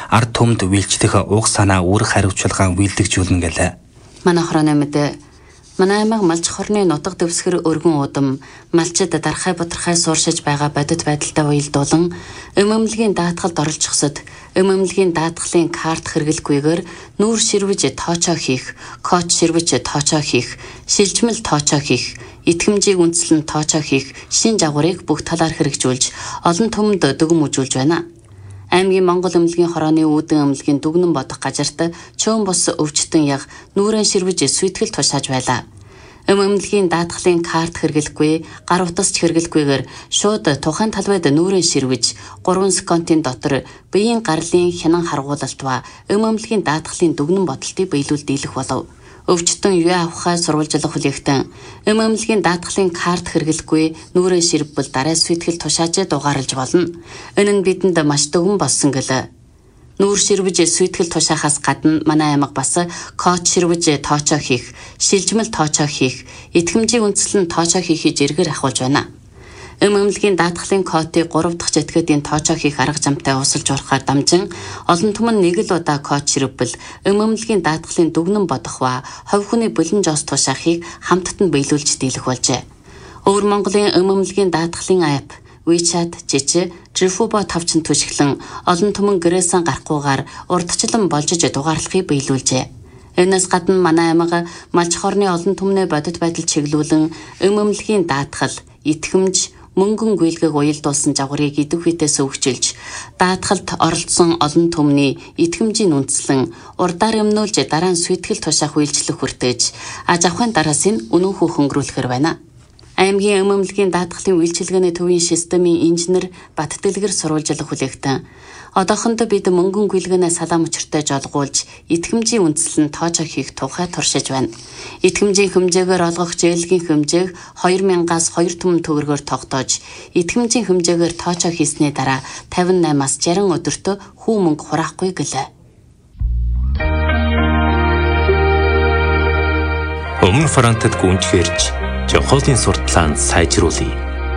ард түмэнд үйлчлэх уг санаа үүрэг хариуцлагаа үйлдэгжүүлнэ гэлээ. Манай хорооны мэдээ манай аймаг малч хорны нутаг дэвсгэр өргөн удам малчид дарахай бутархай сууршиж байгаа бодит байдалтай уялдуулан эмэмлэгийн даатгалд оролцохсод эмэмлэгийн даатгалын карт хэрэглэхгүйгээр нүүр ширвэж тоочоо хийх, код ширвэж тоочоо хийх, шилжмэл тоочоо хийх, итгэмжийг үндэслэн тоочоо хийх шин жагварыг бүх талаар хэрэгжүүлж олон түмэнд дүгм үзүүлж байна. Аймгийн Монгол эмнэлгийн хорооны үүдэн эмнэлгийн дүгнэн бодох газарт чөөн бус өвчтөн яг нүрэн ширвэж сүйтгэл тушааж байлаа. Эмнэлгийн даатгалын карт хэрэглэхгүй, гар утасч хэрэглэхгүйгээр шууд тухайн талбайд нүрэн ширвэж 3 секундын дотор биеийн гарлын хянан харгуулалт ба эмнэлгийн даатгалын дүгнэн бодолтыг биелүүл дийлэх болов. Өвчтөн юу авахаа сурвалжлах хүлээгтэн эмнэлгийн даатгалын карт хэрэглэхгүй нүрэн ширвбэл дараа сүйтгэл тушааж дугаарлаж болно. Энэ нь бидэнд маш дүгэн болсон гэлээ. Нүүр ширвэж сүйтгэл тушаахаас гадна манай аймаг бас код ширвэж тоочоо хийх, шилжмэл тоочоо хийх, итгэмжийг үндэслэн тоочоо хийхийг зэргээр ахуулж байна. Эмнэлгийн даатгалын кодыг 3 дахь жетгэдийн тоочоо хийх арга замтай усалж урахаар дамжин олон түмэн нэг л удаа код ширвбэл эмнэлгийн даатгалын дүгнэн бодох ба хувь хүний бэлэн жоос тушаахыг хамтд нь биелүүлж дийлэх болжээ. Өвөр Монголын эмнэлгийн даатгалын апп WeChat, Жижи, Жифубо тавчин түшиглэн олон түмэн гэрээсэн гарахгүйгээр урдчлан болж дугаарлахыг биелүүлжээ. Энэс гадна манай аймаг малч хорны олон түмний бодит байдал чиглүүлэн эмнэлгийн даатгал, итгэмж, мөнгөн гүйлгэг уялдуулсан жагварыг идэвхүйдээс өвчилж, даатгалд оролцсон олон түмний итгэмжийн үндэслэн урдаар эмнүүлж дараа нь сүйтгэл тушаах үйлчлэх хүртэж, аж ахуйн дараас нь үнэн хүү хөнгөрүүлэхэр байна. Аймгийн эмнэлгийн даатгалын үйлчилгээний төвийн системийн инженер Баттгэлгэр сурвалжлах хүлээгтэн одоохондоо бид мөнгөн гүйлгээнээ салаа мөчөртэй жолгуулж итгэмжийн үндэслэн тоочоо хийх тухай туршиж байна. Итгэмжийн хэмжээгээр олгох зээлгийн хэмжээг 2000-аас 2 түмэн төгрөгөөр тогтоож, итгэмжийн хэмжээгээр тоочоо хийсний дараа 58-аас 60 өдөртөө хүү мөнгө хураахгүй гэлээ. Өмнө Францад гүнж хэрж Жохолын сурталчилгаанд сайжруулъя.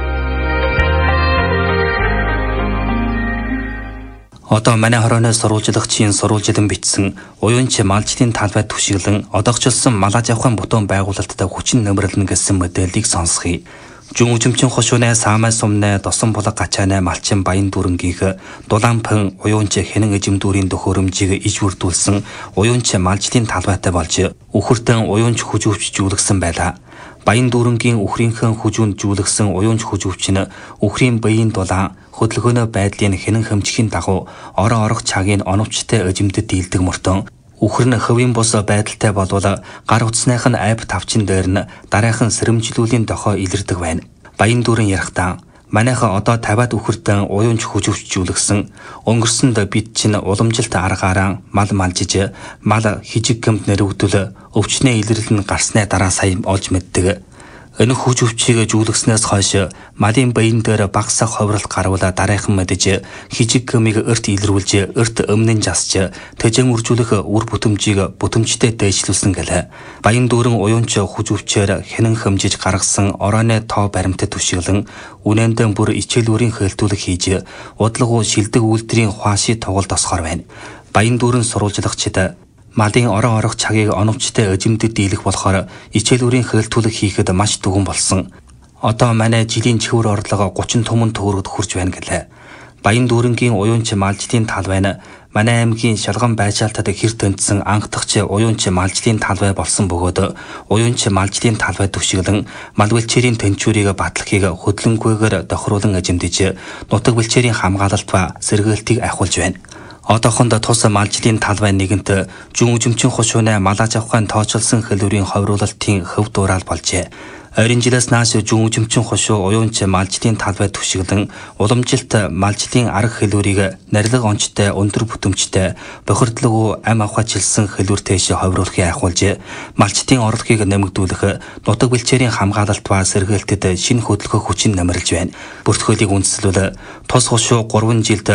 Одоо манай хорооны сурвалжлагчийн сурвалжилан бичсэн уянч малчдын талбай түшиглэн одоогчлсон малаж авахын бутуун байгуулалтад хүчин нэмэрлэн гэсэн мэдээллийг сонсхий. Жун үжимчин хошууны саамай сумны досон булаг гачааны малчин баян дүрэнгийнх дулаанпан уянч хэнэн эжимдүүрийн төхөөрөмжийг иж бүрдүүлсэн уянч малчдын талбайтай болж үхэртэн уянч хүжүүвчжүүлгсэн байлаа. Баян дүүрэнгийн үхрийнхэн хүжүүнд жүүлгсэн уянч хүжүүвч нь үхрийн биеийн дулаан хөдөлгөөнөө байдлын хэнэн хэмжихийн дагуу орон орох цагийн оновчтой эжимдэд дийлдэг мөртөн үхэр нь хөвийн бус байдалтай болвол гар утасных нь айп тавчин дээр нь дараахан сэрэмжлүүлийн дохоо илэрдэг байна. Баян дүүрэн ярихдаа манайха одоо 50-аад үхэрдэн уянч хүжүүвчжүүлгсэн өнгөрсөнд бид чинь уламжилт аргаараа мал малжиж мал хижиг гэмт нэрвдэл өвчнээ илэрлэл нь гарсны дараа сайн олж мэддэг. Энэ хүжүүвчийг жүүлгснээс хойш малын баян дээр багсаа ховрол гарвал дараахан мэдэж хижиг гэмийг өрт илрүүлж өрт өмнө засч тэжэн үржүүлэх үр бүтэмжийг бүтэмжтэй дээшлүүлсэн гэлээ. Баян дүүрэн уянч хүжүүвчээр хэнэн хэмжиж гаргасан орооны тоо баримтад түшиглэн үнэндээ бүр ичээлүүрийн хэлтүүлэг хийж удалгуу шилдэг үйлдвэрийн хуаши тоглолт тосгоор байна. Баян дүүрэн сурвалжлагчид малын орон орох цагийг оновчтой эжимдэд дийлэх болохоор ичээлүүрийн хэлтүүлэг хийхэд маш дүгэн болсон. Одоо манай жилийн чихвэр орлого 30 түмэн төгрөгөд хүрч байна гэлээ. Баян дүүрэнгийн уянч малждын талбай нь манай аймгийн шалган байшаалтад хэр тэнцсэн анхдагч уянч малждын талбай болсон бөгөөд уянч малждын талбай түшиглэн мал бэлчээрийн тэнцвэрийг батлахыг хөдөлгөөнгүйгээр тохируулан эзэмдэж нутаг бэлчээрийн хамгаалалт ба сэргээлтийг ахиулж байна. Одоохондоо тус малжлын талбай нэгэнт жун үжимчин хошууны малаж авахын тоочилсон хэлбэрийн ховруулалтын хөв дуурал болжээ. Ойрын жилээс нааш жун үжимчин хошуу уянч малжлын талбай түшиглэн уламжилт малжлын арга хэлбэрийг нарилга онцтой өндөр бүтэмжтэй бохирдлого ам авахчилсан хэлбэр тэш ховруулахыг ахиулж малчдын орлогыг нэмэгдүүлэх нутаг бэлчээрийн хамгаалалт ба сэргээлтэд шинэ хөдөлгөөх хүчин нэмэрлж байна. Бүртгүүлийг үндэслэл тус хошуу 3 жилд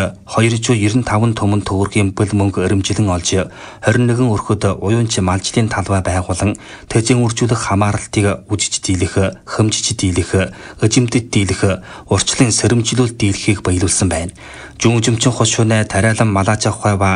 295 түмэн төгрөгийн бэл мөнгө өрөмжилэн олж 21 өрхөд уянч малжлын талбай байгуулан тэжэн үржүүлэх хамааралтыг үжиж дийлэх, хэмжиж дийлэх, эжимдэд дийлэх, урчлын сэрэмжлүүл дийлэхийг баялуулсан байна. Жун үжимчин хошууны тариалан малаж авах ба